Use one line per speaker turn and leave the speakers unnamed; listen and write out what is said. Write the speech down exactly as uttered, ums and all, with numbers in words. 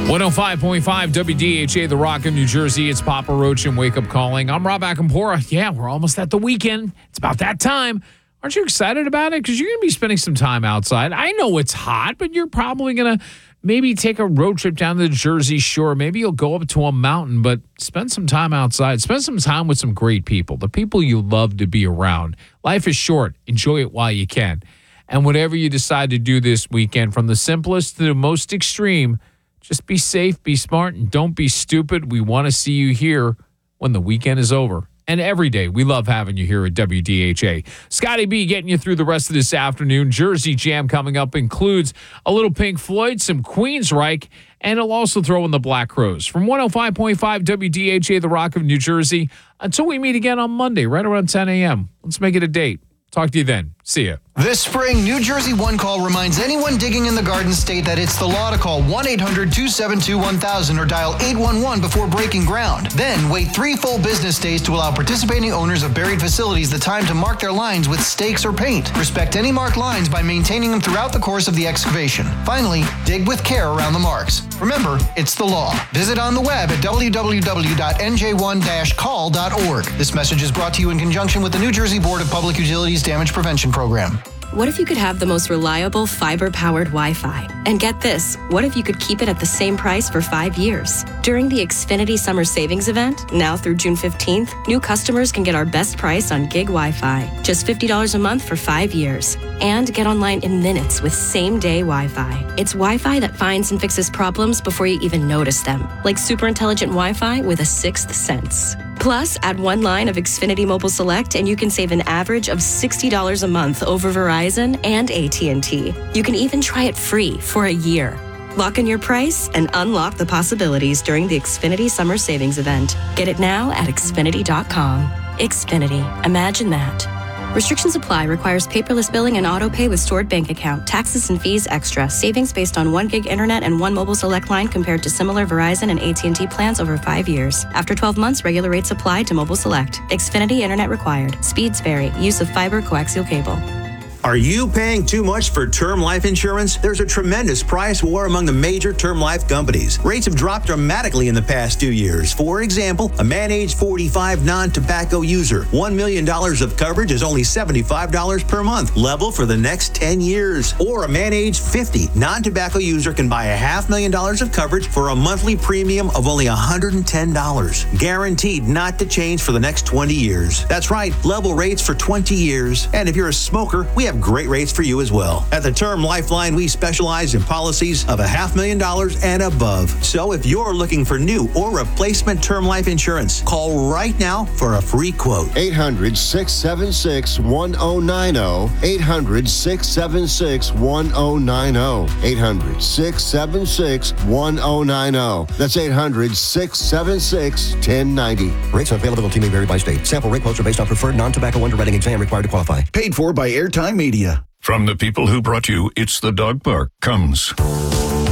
one oh five point five W D H A, The Rock of New Jersey. It's Papa Roach and Wake Up Calling. I'm Rob Akampora. Yeah, we're almost at the weekend. It's about that time. Aren't you excited about it? Because you're going to be spending some time outside. I know it's hot, but you're probably going to maybe take a road trip down to the Jersey Shore. Maybe you'll go up to a mountain, but spend some time outside. Spend some time with some great people, the people you love to be around. Life is short. Enjoy it while you can. And whatever you decide to do this weekend, from the simplest to the most extreme, just be safe, be smart, and don't be stupid. We want to see you here when the weekend is over. And every day, we love having you here at W D H A. Scotty B getting you through the rest of this afternoon. Jersey Jam coming up includes a little Pink Floyd, some Queensryche, and it'll also throw in the Black Crowes. From one oh five point five W D H A, The Rock of New Jersey, until we meet again on Monday, right around ten a.m. Let's make it a date. Talk to you then. See ya.
This spring, New Jersey One Call reminds anyone digging in the Garden State that it's the law to call one eight hundred two seven two one thousand or dial eight one one before breaking ground. Then wait three full business days to allow participating owners of buried facilities the time to mark their lines with stakes or paint. Respect any marked lines by maintaining them throughout the course of the excavation. Finally, dig with care around the marks. Remember, it's the law. Visit on the web at w w w dot n j one dash call dot org. This message is brought to you in conjunction with the New Jersey Board of Public Utilities Damage Prevention Program.
What if you could have the most reliable fiber-powered Wi-Fi? And get this, what if you could keep it at the same price for five years? During the Xfinity Summer Savings Event, now through June fifteenth, new customers can get our best price on gig Wi-Fi, just fifty dollars a month for five years. And get online in minutes with same-day Wi-Fi. It's Wi-Fi that finds and fixes problems before you even notice them, like super intelligent Wi-Fi with a sixth sense. Plus, add one line of Xfinity Mobile Select and you can save an average of sixty dollars a month over Verizon and A T and T. You can even try it free for a year. Lock in your price and unlock the possibilities during the Xfinity Summer Savings Event. Get it now at Xfinity dot com. Xfinity. Imagine that. Restrictions apply. Requires paperless billing and auto pay with stored bank account. Taxes and fees extra. Savings based on one gig internet and one mobile select line compared to similar Verizon and A T and T plans over five years. After twelve months, regular rates apply to mobile select. Xfinity internet required. Speeds vary. Use of fiber coaxial cable.
Are you paying too much for term life insurance? There's a tremendous price war among the major term life companies. Rates have dropped dramatically in the past two years. For example, a man age forty-five non-tobacco user, one million dollars of coverage is only seventy-five dollars per month, level for the next ten years. Or a man age fifty non-tobacco user can buy a half million dollars of coverage for a monthly premium of only one hundred ten dollars. Guaranteed not to change for the next twenty years. That's right, level rates for twenty years. And if you're a smoker, we have great rates for you as well. At the Term Lifeline, we specialize in policies of a half million dollars and above. So if you're looking for new or replacement term life insurance, call right now for a free quote.
eight hundred, six seven six, one oh nine oh. eight hundred, six seven six, one oh nine oh. eight hundred, six seven six, one oh nine oh. That's eight hundred, six seven six, one oh nine oh.
Rates and availability may vary by state. Sample rate quotes are based on preferred non-tobacco underwriting exam required to qualify.
Paid for by Airtime Media.
From the people who brought you It's the Dog Park comes